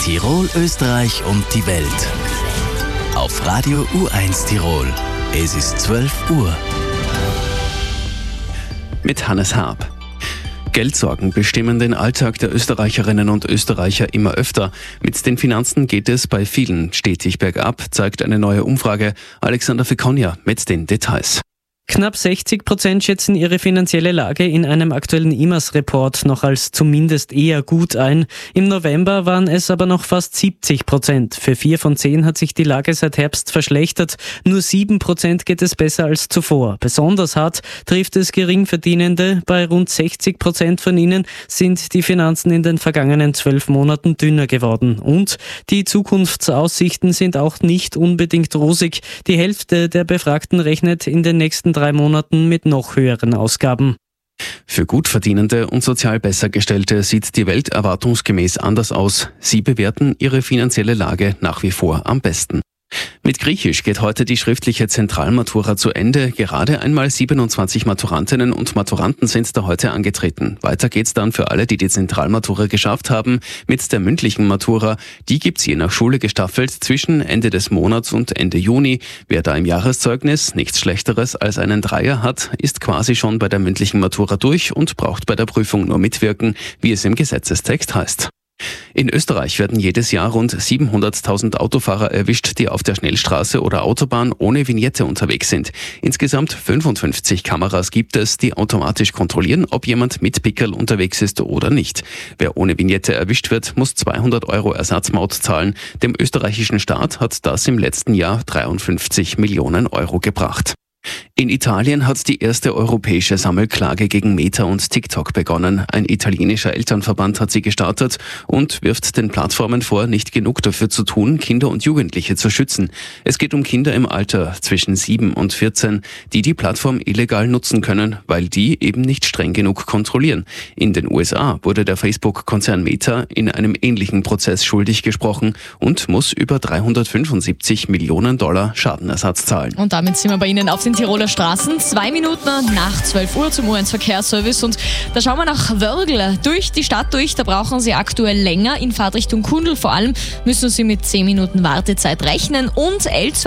Tirol, Österreich und die Welt. Auf Radio U1 Tirol. Es ist 12 Uhr. Mit Hannes Haab. Geldsorgen bestimmen den Alltag der Österreicherinnen und Österreicher immer öfter. Mit den Finanzen geht es bei vielen stetig bergab, zeigt eine neue Umfrage. Alexander Fekonja mit den Details. Knapp 60% schätzen ihre finanzielle Lage in einem aktuellen IMAS-Report noch als zumindest eher gut ein. Im November waren es aber noch fast 70%. Für 4 von 10 hat sich die Lage seit Herbst verschlechtert. Nur 7% geht es besser als zuvor. Besonders hart trifft es Geringverdienende. Bei rund 60% von ihnen sind die Finanzen in den vergangenen 12 Monaten dünner geworden. Und die Zukunftsaussichten sind auch nicht unbedingt rosig. Die Hälfte der Befragten rechnet in den nächsten 3 Monaten mit noch höheren Ausgaben. Für Gutverdienende und sozial Bessergestellte sieht die Welt erwartungsgemäß anders aus. Sie bewerten ihre finanzielle Lage nach wie vor am besten. Mit Griechisch geht heute die schriftliche Zentralmatura zu Ende. Gerade einmal 27 Maturantinnen und Maturanten sind da heute angetreten. Weiter geht's dann für alle, die die Zentralmatura geschafft haben, mit der mündlichen Matura. Die gibt's je nach Schule gestaffelt zwischen Ende des Monats und Ende Juni. Wer da im Jahreszeugnis nichts Schlechteres als einen Dreier hat, ist quasi schon bei der mündlichen Matura durch und braucht bei der Prüfung nur mitwirken, wie es im Gesetzestext heißt. In Österreich werden jedes Jahr rund 700.000 Autofahrer erwischt, die auf der Schnellstraße oder Autobahn ohne Vignette unterwegs sind. Insgesamt 55 Kameras gibt es, die automatisch kontrollieren, ob jemand mit Pickerl unterwegs ist oder nicht. Wer ohne Vignette erwischt wird, muss 200 € Ersatzmaut zahlen. Dem österreichischen Staat hat das im letzten Jahr 53 Millionen Euro gebracht. In Italien hat die erste europäische Sammelklage gegen Meta und TikTok begonnen. Ein italienischer Elternverband hat sie gestartet und wirft den Plattformen vor, nicht genug dafür zu tun, Kinder und Jugendliche zu schützen. Es geht um Kinder im Alter zwischen 7 und 14, die die Plattform illegal nutzen können, weil die eben nicht streng genug kontrollieren. In den USA wurde der Facebook-Konzern Meta in einem ähnlichen Prozess schuldig gesprochen und muss über $375 Millionen Schadenersatz zahlen. Und damit sind wir bei Ihnen auf den Tiroler Straßen. 2 Minuten nach 12 Uhr zum U1 Verkehrsservice. Und da schauen wir nach Wörgl durch die Stadt durch. Da brauchen Sie aktuell länger. In Fahrtrichtung Kundl vor allem müssen Sie mit 10 Minuten Wartezeit rechnen. Und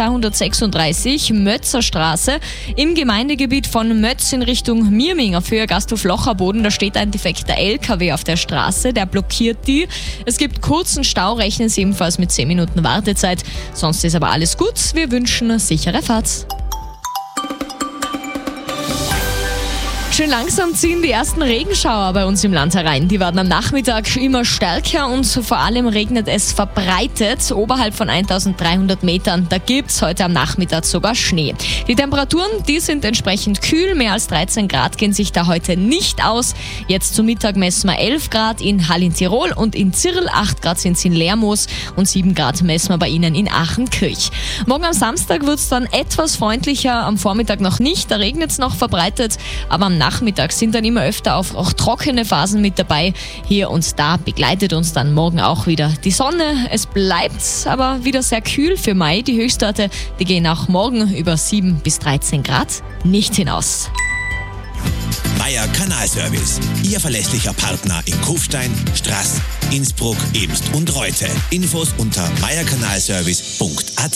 L236 Mötzerstraße im Gemeindegebiet von Mötz in Richtung Mirming auf Höhe Gasthof Locherboden. Da steht ein defekter LKW auf der Straße. Der blockiert die. Es gibt kurzen Stau. Rechnen Sie ebenfalls mit 10 Minuten Wartezeit. Sonst ist aber alles gut. Wir wünschen sichere Fahrt. Schön langsam ziehen die ersten Regenschauer bei uns im Land herein. Die werden am Nachmittag immer stärker und vor allem regnet es verbreitet. Oberhalb von 1300 Metern, da gibt's heute am Nachmittag sogar Schnee. Die Temperaturen, die sind entsprechend kühl. Mehr als 13 Grad gehen sich da heute nicht aus. Jetzt zum Mittag messen wir 11 Grad in Hall in Tirol und in Zirl. 8 Grad sind es in Lermoos und 7 Grad messen wir bei Ihnen in Aachenkirch. Morgen am Samstag wird's dann etwas freundlicher. Am Vormittag noch nicht, da regnet's noch verbreitet. Aber am Nachmittag sind dann immer öfter auch trockene Phasen mit dabei. Hier und da begleitet uns dann morgen auch wieder die Sonne. Es bleibt aber wieder sehr kühl für Mai. Die Höchstwerte, die gehen auch morgen über 7 bis 13 Grad nicht hinaus. Meier Kanalservice, Ihr verlässlicher Partner in Kufstein, Straß, Innsbruck, Eemst und Reute. Infos unter meierkanalservice.at.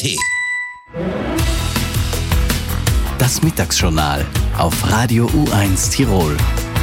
Das Mittagsjournal auf Radio U1 Tirol.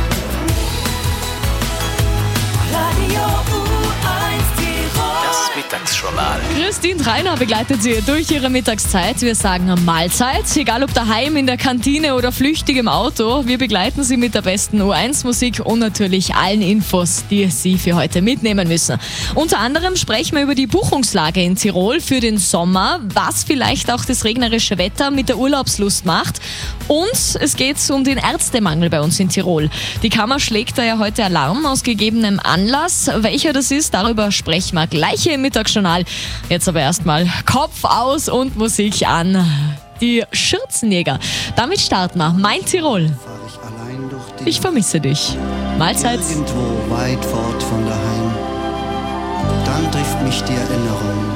Das Mittagsjournal. Christine Treiner begleitet Sie durch Ihre Mittagszeit. Wir sagen Mahlzeit, egal ob daheim, in der Kantine oder flüchtig im Auto. Wir begleiten Sie mit der besten U1-Musik und natürlich allen Infos, die Sie für heute mitnehmen müssen. Unter anderem sprechen wir über die Buchungslage in Tirol für den Sommer, was vielleicht auch das regnerische Wetter mit der Urlaubslust macht. Und es geht um den Ärztemangel bei uns in Tirol. Die Kammer schlägt da ja heute Alarm aus gegebenem Anlass. Welcher das ist, darüber sprechen wir gleich hier im Mittagsjournal. Jetzt aber erstmal Kopf aus und Musik an. Die Schürzenjäger. Damit starten wir. Mein Tirol. Ich vermisse dich. Mahlzeit. Irgendwo weit fort von daheim. Dann trifft mich die Erinnerung.